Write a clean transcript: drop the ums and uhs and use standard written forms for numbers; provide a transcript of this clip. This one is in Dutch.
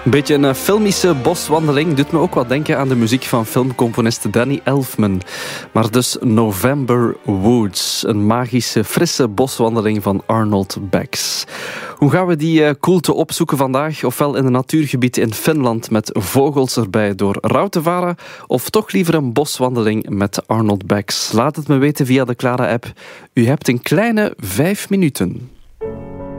Een beetje een filmische boswandeling doet me ook wat denken aan de muziek van filmcomponist Danny Elfman. Maar dus November Woods, een magische, frisse boswandeling van Arnold Bax. Hoe gaan we die koelte opzoeken vandaag? Ofwel in een natuurgebied in Finland met vogels erbij door Rautavaara, of toch liever een boswandeling met Arnold Bax? Laat het me weten via de Clara-app. U hebt een kleine 5 minuten.